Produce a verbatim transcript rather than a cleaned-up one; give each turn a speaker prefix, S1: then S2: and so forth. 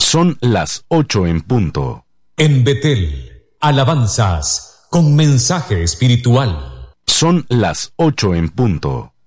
S1: Son las ocho en punto.
S2: En Betel, alabanzas con mensaje espiritual.
S1: Son las ocho en punto.